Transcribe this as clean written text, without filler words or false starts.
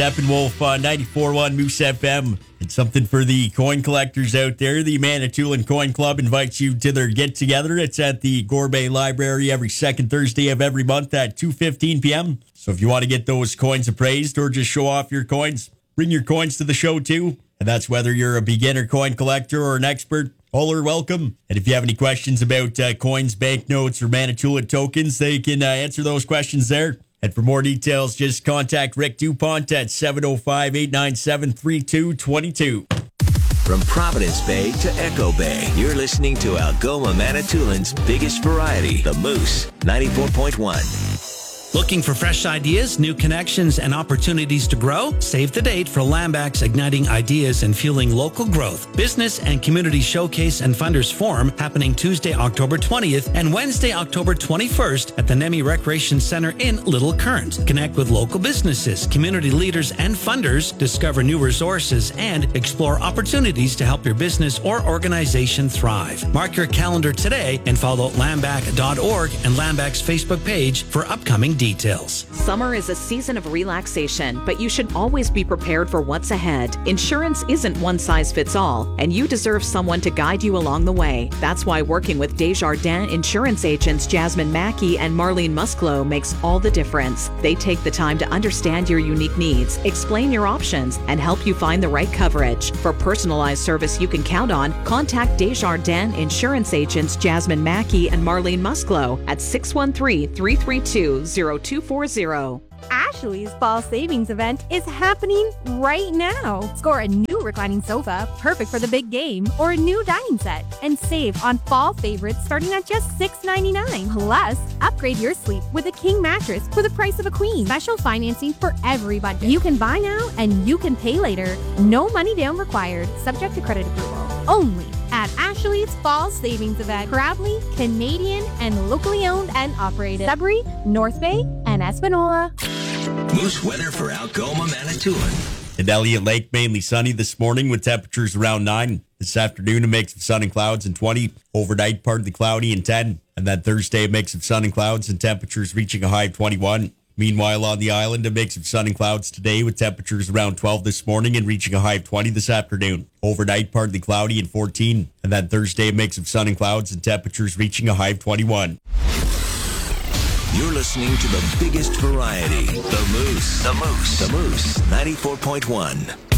Steppenwolf, 94.1 Moose FM. And something for the coin collectors out there. The Manitoulin Coin Club invites you to their get-together. It's at the Gorbet Library every second Thursday of every month at 2:15 p.m. So if you want to get those coins appraised or just show off your coins, bring your coins to the show too. And that's whether you're a beginner coin collector or an expert. All are welcome. And if you have any questions about coins, banknotes, or Manitoulin tokens, they can answer those questions there. And for more details, just contact Rick DuPont at 705-897-3222. From Providence Bay to Echo Bay, you're listening to Algoma Manitoulin's biggest variety, The Moose, 94.1. Looking for fresh ideas, new connections, and opportunities to grow? Save the date for Lambac's Igniting Ideas and Fueling Local Growth Business and Community Showcase and Funders Forum happening Tuesday, October 20th and Wednesday, October 21st at the Nemi Recreation Center in Little Current. Connect with local businesses, community leaders, and funders, discover new resources, and explore opportunities to help your business or organization thrive. Mark your calendar today and follow lambac.org and Lambac's Facebook page for upcoming details. Summer is a season of relaxation, but you should always be prepared for what's ahead. Insurance isn't one size fits all, and you deserve someone to guide you along the way. That's why working with Desjardins insurance agents Jasmine Mackey and Marlene Musclo makes all the difference. They take the time to understand your unique needs, explain your options, and help you find the right coverage. For personalized service you can count on, contact Desjardins insurance agents Jasmine Mackey and Marlene Musclo at 613-332-0240. Ashley's Fall Savings Event is happening right now. Score a new reclining sofa, perfect for the big game, or a new dining set, and save on fall favorites starting at just $6.99. Plus, upgrade your sleep with a king mattress for the price of a queen. Special financing for every budget. You can buy now and you can pay later. No money down required, subject to credit approval. Only at Ashley's Fall Savings Event. Proudly Canadian and locally owned and operated. Sudbury, North Bay, and Espanola. Moose weather for Algoma, Manitoulin. In Elliott Lake, mainly sunny this morning with temperatures around 9. This afternoon, a mix of sun and clouds and 20. Overnight, partly cloudy and 10. And then Thursday, a mix of sun and clouds and temperatures reaching a high of 21. Meanwhile, on the island, a mix of sun and clouds today with temperatures around 12 this morning and reaching a high of 20 this afternoon. Overnight, partly cloudy and 14. And then Thursday, a mix of sun and clouds and temperatures reaching a high of 21. You're listening to the biggest variety, The Moose. The Moose. The Moose, 94.1.